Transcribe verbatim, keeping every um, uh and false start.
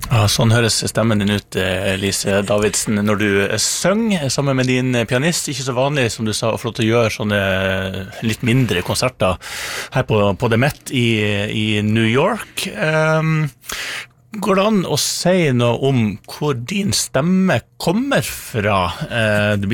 Ja, sånn høres stemmen din ut, Lise Davidsen, når du synger sammen med din pianist. Ikke så vanlig, som du sa, å få lov til å gjøre sånne litt mindre konserter her på, på The Met i, i New York. Um, går det an å si noe om hvor din stemme kommer fra? Uh, du